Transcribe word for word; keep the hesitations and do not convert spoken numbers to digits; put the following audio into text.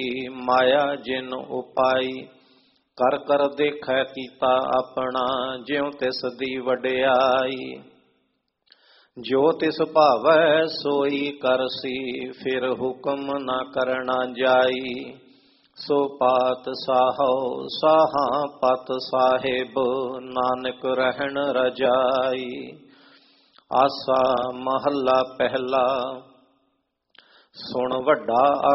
ਮਾਇਆ ਜਿਨ ਉਪਾਈ। ਕਰ ਕਰ ਦੇਖੈ ਕੀਤਾ ਆਪਣਾ ਜਿਉ ਤਿਸ ਦੀ ਵਡਿਆਈ। ਜੋ ਤਿਸ ਭਾਵੈ ਸੋਈ ਕਰਸੀ ਫਿਰ ਹੁਕਮ ਨਾ ਕਰਨਾ ਜਾਈ। ਸੋ ਪਾਤ ਸਾਹੋ ਸਾਹਾਂ ਪਤ ਸਾਹਿਬ ਨਾਨਕ ਰਹਿਣ ਰਜਾਈ। ਆਸਾ ਮਹੱਲਾ ਪਹਿਲਾ। ਸੁਣ ਵੱਡਾ